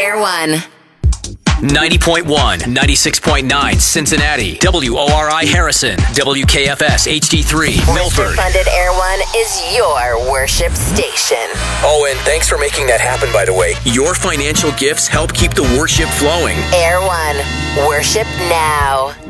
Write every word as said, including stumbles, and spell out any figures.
Air One. ninety point one, ninety-six point nine Cincinnati, W O R I Harrison, W K F S H D three Milford. Funded Air One is your worship station. Oh, and thanks for making that happen, by the way. Your financial gifts help keep the worship flowing. Air One. Worship now.